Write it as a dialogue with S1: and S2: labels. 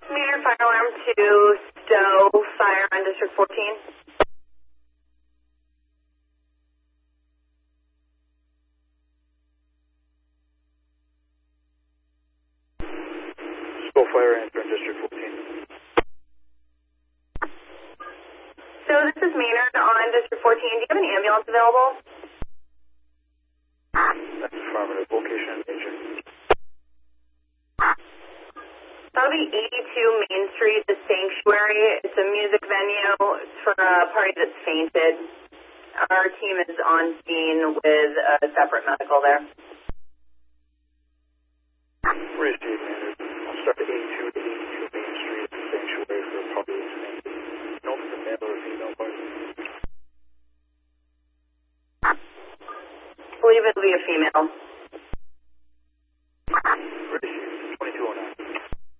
S1: Meter fire alarm to Stowe Fire on District 14.
S2: Stowe Fire answer in District 14.
S1: So this is Maynard on District 14. Do you have an ambulance available?
S2: That's affirmative. Location and agent.
S1: That'll be 82 Main Street, the Sanctuary. It's a music venue. It's for a party that's fainted. Our team is on scene with a separate medical there.
S2: Raise to Maynard. I'll start at 82 to 82 Main Street, the Sanctuary for a party that's fainted. No, for the male or female party.
S1: I believe it'll be a female.